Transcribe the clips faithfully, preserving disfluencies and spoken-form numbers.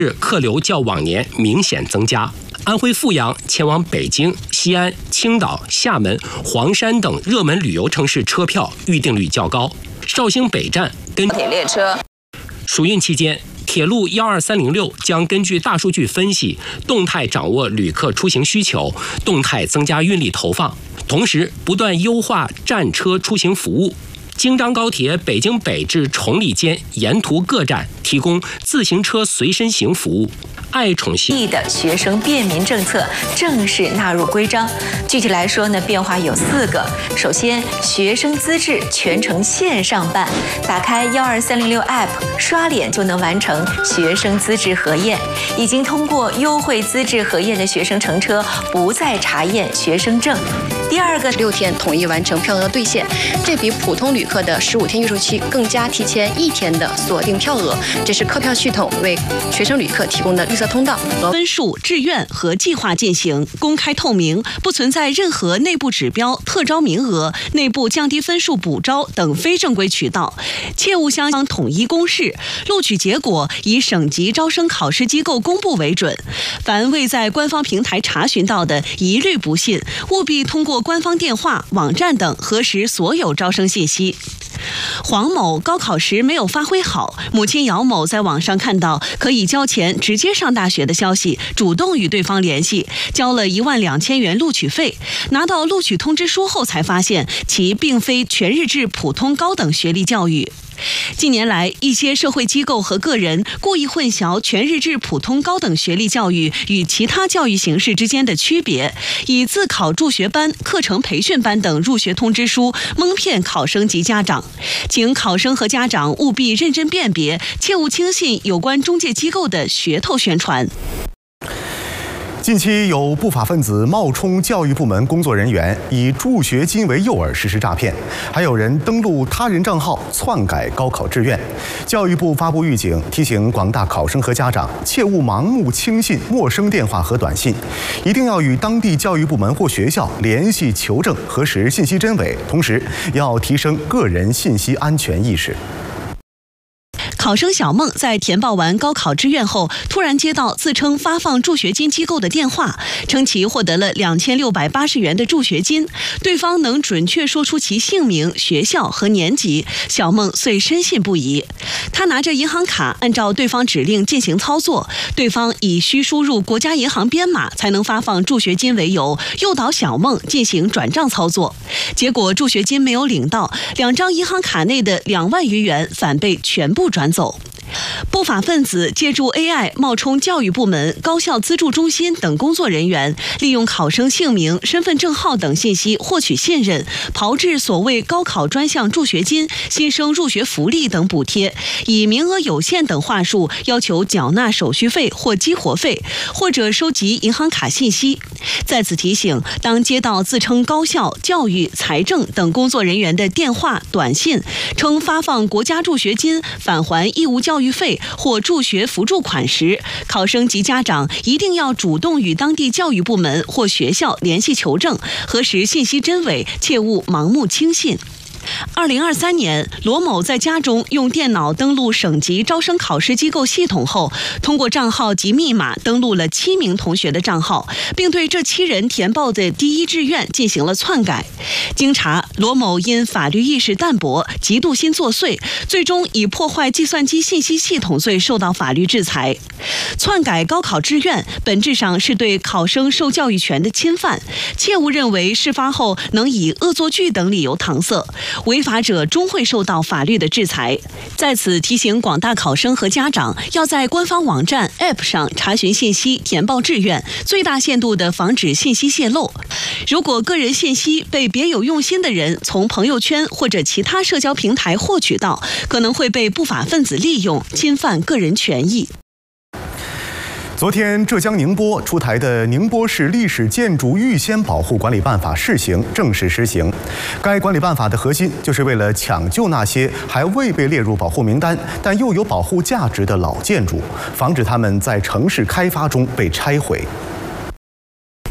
客流较往年明显增加。安徽阜阳前往北京、西安、青岛、厦门、黄山等热门旅游城市车票预订率较高。绍兴北站跟铁列车暑运期间，铁路一二三零六将根据大数据分析，动态掌握旅客出行需求，动态增加运力投放，同时不断优化站车出行服务。京张高铁北京北至崇礼间沿途各站提供自行车随身行服务。爱宠系的学生便民政策正式纳入规章。具体来说呢，变化有四个。首先，学生资质全程线上办，打开幺二三零六 App， 刷脸就能完成学生资质核验。已经通过优惠资质核验的学生乘车不再查验学生证。第二个， 六天统一完成票额兑现，这比普通旅客的十五天预售期更加提前一天的锁定票额。这是客票系统为学生旅客提供的绿色通道。 分数、志愿和计划进行，公开透明，不存在任何内部指标、特招名额、内部降低分数补招等非正规渠道，切勿相统一公示。录取结果以省级招生考试机构公布为准。凡未在官方平台查询到的，一律不信，务必通过官方电话、网站等核实所有招生信息。黄某高考时没有发挥好，母亲姚某在网上看到可以交钱直接上大学的消息，主动与对方联系，交了一万两千元录取费。拿到录取通知书后，才发现其并非全日制普通高等学历教育。近年来，一些社会机构和个人故意混淆全日制普通高等学历教育与其他教育形式之间的区别，以自考助学班、课程培训班等入学通知书蒙骗考生及家长。请考生和家长务必认真辨别，切勿轻信有关中介机构的噱头宣传。 近期有不法分子冒充教育部门工作人员，以助学金为诱饵实施诈骗，还有人登录他人账号篡改高考志愿。教育部发布预警，提醒广大考生和家长切勿盲目轻信陌生电话和短信，一定要与当地教育部门或学校联系求证，核实信息真伪，同时要提升个人信息安全意识。 考生小梦在填报完高考志愿后，突然接到自称发放助学金机构的电话，称其获得了两千六百八十元的助学金，对方能准确说出其姓名、学校和年级，小梦遂深信不疑。他拿着银行卡按照对方指令进行操作，对方以需输入国家银行编码才能发放助学金为由，诱导小梦进行转账操作，结果助学金没有领到，两张银行卡内的两万余元反被全部转走。不法分子借助 A I 冒充教育部门、高校资助中心等工作人员，利用考生姓名、身份证号等信息获取信任，炮制所谓高考专项助学金、新生入学福利等补贴，以名额有限等话术要求缴纳手续费或激活费，或者收集银行卡信息。在此提醒，当接到自称高校、教育、财政等工作人员的电话、短信，称发放国家助学金、返还义务教育费或助学扶助款时，考生及家长一定要主动与当地教育部门或学校联系求证，核实信息真伪，切勿盲目轻信。二零二三年，罗某在家中用电脑登录省级招生考试机构系统后，通过账号及密码登录了七名同学的账号，并对这七人填报的第一志愿进行了篡改。经查，罗某因法律意识淡薄、嫉妒心作祟，最终以破坏计算机信息系统罪受到法律制裁。篡改高考志愿本质上是对考生受教育权的侵犯，切勿认为事发后能以恶作剧等理由搪塞，违法者终会受到法律的制裁。在此提醒广大考生和家长，要在官方网站 App 上查询信息、填报志愿，最大限度地防止信息泄露。如果个人信息被别有用心的人从朋友圈或者其他社交平台获取到，可能会被不法分子利用，侵犯个人权益。 昨天，浙江宁波出台的《宁波市历史建筑预先保护管理办法》试行正式施行。该管理办法的核心就是为了抢救那些还未被列入保护名单但又有保护价值的老建筑，防止它们在城市开发中被拆毁。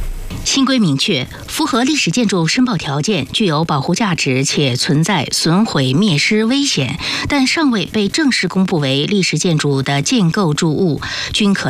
新规明确，符合历史建筑申报条件、具有保护价值且存在损毁灭失危险，但尚未被正式公布为历史建筑的建构筑物，均可